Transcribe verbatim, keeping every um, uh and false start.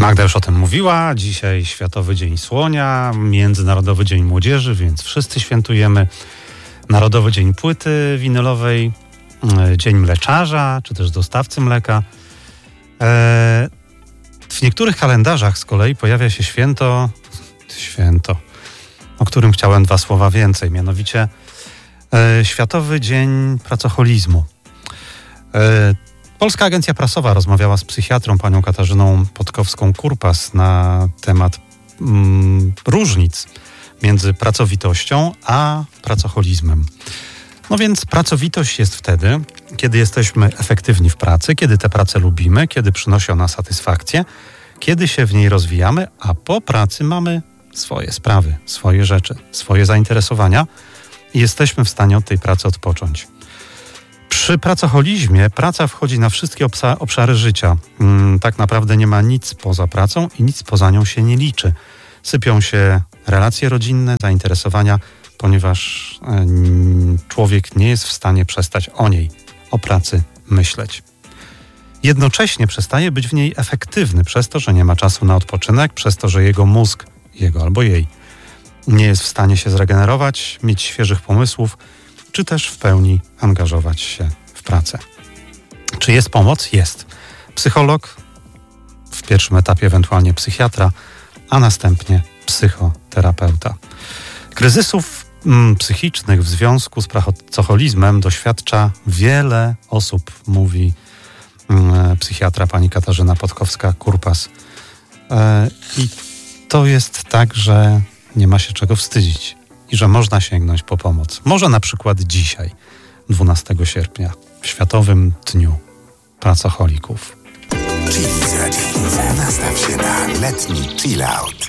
Magda już o tym mówiła. Dzisiaj Światowy Dzień Słonia, Międzynarodowy Dzień Młodzieży, więc wszyscy świętujemy. Narodowy Dzień Płyty Winylowej, Dzień Mleczarza, czy też dostawcy mleka. W niektórych kalendarzach z kolei pojawia się święto, święto, o którym chciałem dwa słowa więcej, mianowicie Światowy Dzień Pracoholizmu. Polska Agencja Prasowa rozmawiała z psychiatrą panią Katarzyną Podkowską-Kurpas na temat mm, różnic między pracowitością a pracoholizmem. No więc pracowitość jest wtedy, kiedy jesteśmy efektywni w pracy, kiedy tę pracę lubimy, kiedy przynosi ona satysfakcję, kiedy się w niej rozwijamy, a po pracy mamy swoje sprawy, swoje rzeczy, swoje zainteresowania i jesteśmy w stanie od tej pracy odpocząć. Przy pracoholizmie praca wchodzi na wszystkie obsa- obszary życia. Hmm, tak naprawdę nie ma nic poza pracą i nic poza nią się nie liczy. Sypią się relacje rodzinne, zainteresowania, ponieważ e, człowiek nie jest w stanie przestać o niej, o pracy myśleć. Jednocześnie przestaje być w niej efektywny przez to, że nie ma czasu na odpoczynek, przez to, że jego mózg, jego albo jej, nie jest w stanie się zregenerować, mieć świeżych pomysłów, czy też w pełni angażować się w pracę. Czy jest pomoc? Jest. Psycholog, w pierwszym etapie ewentualnie psychiatra, a następnie psychoterapeuta. Kryzysów mm, psychicznych w związku z pracoholizmem doświadcza wiele osób, mówi mm, psychiatra pani Katarzyna Podkowska-Kurpas. E, I to jest tak, że nie ma się czego wstydzić i że można sięgnąć po pomoc. Może na przykład dzisiaj, dwunastego sierpnia, w Światowym Dniu Pracocholików. Chiliza, Chiliza. Nastaw się na letni chill out.